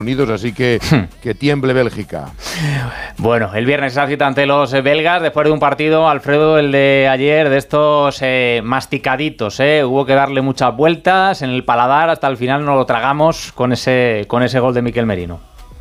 Unidos, así que tiemble Bélgica. Bueno, el viernes se agita ante los belgas después de un partido, Alfredo, el de ayer, de estos masticaditos, hubo que darle muchas vueltas en el paladar, hasta el final no lo tragamos con ese gol de Miquel Merino.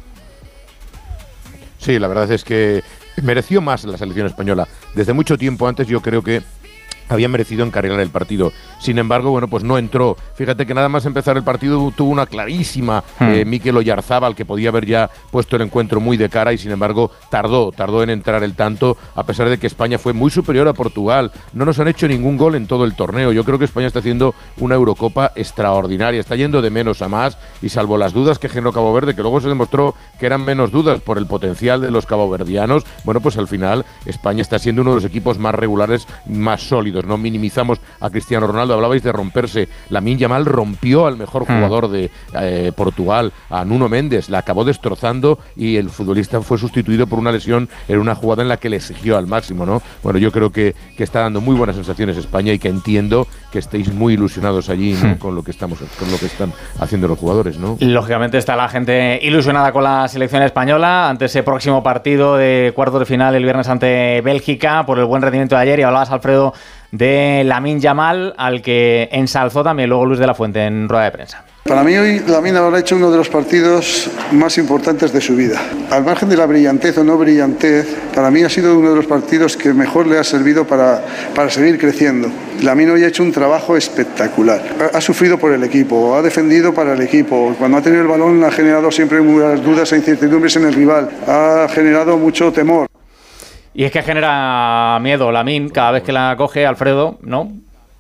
Sí, la verdad es que mereció más la selección española. Desde mucho tiempo antes yo creo que había merecido encarrilar el partido. Sin embargo, bueno, pues no entró. Fíjate que nada más empezar el partido tuvo una clarísima Mikel Oyarzábal, que podía haber ya puesto el encuentro muy de cara y sin embargo tardó en entrar el tanto, a pesar de que España fue muy superior a Portugal. No nos han hecho ningún gol en todo el torneo. Yo creo que España está haciendo una Eurocopa extraordinaria, está yendo de menos a más y salvo las dudas que generó Cabo Verde, que luego se demostró que eran menos dudas por el potencial de los caboverdianos, bueno, pues al final España está siendo uno de los equipos más regulares, más sólidos. No minimizamos a Cristiano Ronaldo, hablabais de romperse. Lamine Yamal rompió al mejor jugador de Portugal, a Nuno Méndez, la acabó destrozando y el futbolista fue sustituido por una lesión en una jugada en la que le exigió al máximo, ¿no? Bueno, yo creo que está dando muy buenas sensaciones España y que entiendo que estéis muy ilusionados allí, ¿no? con lo que están haciendo los jugadores, ¿no? Lógicamente está la gente ilusionada con la selección española ante ese próximo partido de cuartos de final el viernes ante Bélgica por el buen rendimiento de ayer, y hablabas, Alfredo, de Lamine Yamal, al que ensalzó también luego Luis de la Fuente en rueda de prensa. Para mí hoy Lamine habrá hecho uno de los partidos más importantes de su vida. Al margen de la brillantez o no brillantez, para mí ha sido uno de los partidos que mejor le ha servido para seguir creciendo. Lamine hoy ha hecho un trabajo espectacular. Ha sufrido por el equipo, ha defendido para el equipo. Cuando ha tenido el balón ha generado siempre muchas dudas e incertidumbres en el rival. Ha generado mucho temor. Y es que genera miedo Lamine cada vez que la coge, Alfredo, ¿no?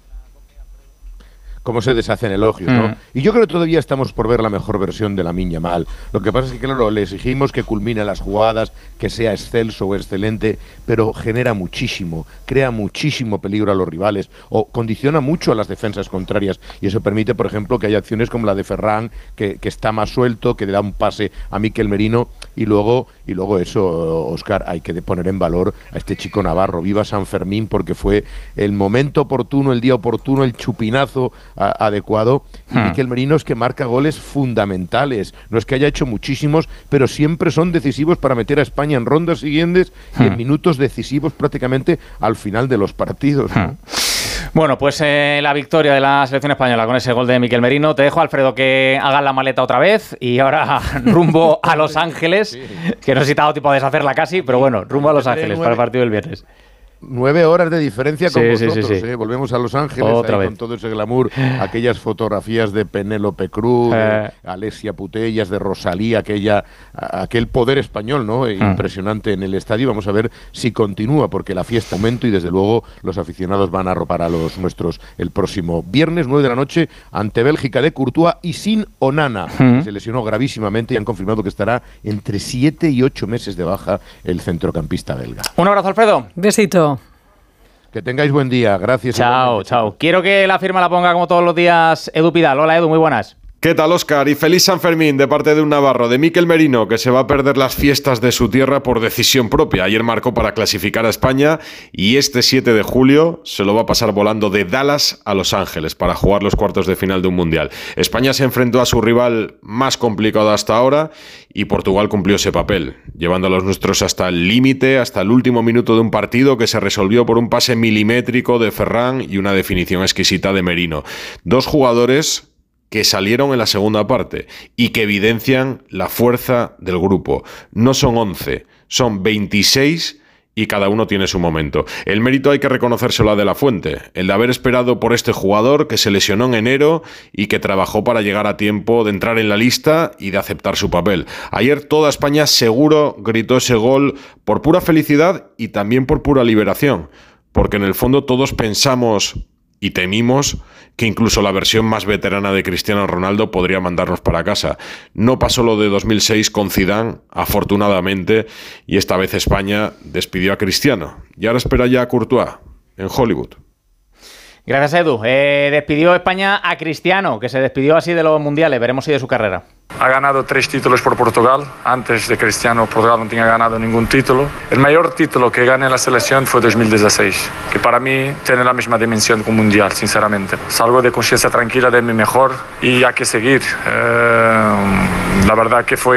Cómo se deshacen elogios, ¿no? Y yo creo que todavía estamos por ver la mejor versión de Lamine Yamal. Lo que pasa es que, claro, le exigimos que culmine las jugadas, que sea excelso o excelente, pero genera muchísimo, crea muchísimo peligro a los rivales o condiciona mucho a las defensas contrarias. Y eso permite, por ejemplo, que haya acciones como la de Ferran, que está más suelto, que le da un pase a Miquel Merino y luego eso, Óscar, hay que poner en valor a este chico navarro. Viva San Fermín, porque fue el momento oportuno, el día oportuno, el chupinazo adecuado. Y Miquel Merino es que marca goles fundamentales. No es que haya hecho muchísimos, pero siempre son decisivos para meter a España en rondas siguientes y en minutos decisivos prácticamente al final de los partidos, ¿no? Bueno, pues la victoria de la selección española con ese gol de Miquel Merino. Te dejo, Alfredo, que hagas la maleta otra vez y ahora rumbo a Los Ángeles, que no sé si te ha dado tiempo a deshacerla casi, pero bueno, rumbo a Los Ángeles para el partido del viernes. 9 horas de diferencia con vosotros, sí. Volvemos a Los Ángeles Otra vez. con todo ese glamour, aquellas fotografías de Penélope Cruz, de Alessia Putellas, de Rosalía, aquel poder español, ¿no? Impresionante en el estadio. Vamos a ver si continúa, porque la fiesta aumenta y desde luego los aficionados van a arropar a los nuestros el próximo viernes 9 de la noche ante Bélgica de Courtois y sin Onana. Se lesionó gravísimamente y han confirmado que estará entre 7 y 8 meses de baja el centrocampista belga. Un abrazo, Alfredo. Besito. Que tengáis buen día. Gracias. Chao, chao. Quiero que la firma la ponga como todos los días Edu Pidal. Hola, Edu, muy buenas. ¿Qué tal, Óscar? Y feliz San Fermín de parte de un navarro, de Miquel Merino, que se va a perder las fiestas de su tierra por decisión propia. Ayer marcó para clasificar a España y este 7 de julio se lo va a pasar volando de Dallas a Los Ángeles para jugar los cuartos de final de un mundial. España se enfrentó a su rival más complicado hasta ahora y Portugal cumplió ese papel, llevando a los nuestros hasta el límite, hasta el último minuto de un partido que se resolvió por un pase milimétrico de Ferran y una definición exquisita de Merino. Dos jugadores que salieron en la segunda parte y que evidencian la fuerza del grupo. No son 11, son 26 y cada uno tiene su momento. El mérito hay que reconocérselo a De la Fuente, el de haber esperado por este jugador que se lesionó en enero y que trabajó para llegar a tiempo de entrar en la lista y de aceptar su papel. Ayer toda España seguro gritó ese gol por pura felicidad y también por pura liberación, porque en el fondo todos pensamos y temimos que incluso la versión más veterana de Cristiano Ronaldo podría mandarnos para casa. No pasó lo de 2006 con Zidane, afortunadamente, y esta vez España despidió a Cristiano. Y ahora espera ya a Courtois, en Hollywood. Gracias, Edu. Despidió España a Cristiano, que se despidió así de los mundiales. Veremos si de su carrera. Ha ganado 3 títulos por Portugal. Antes de Cristiano, Portugal no tenía ganado ningún título. El mayor título que gané en la selección fue 2016, que para mí tiene la misma dimensión que un mundial, sinceramente. Salgo de conciencia tranquila de mi mejor y hay que seguir. La verdad que fue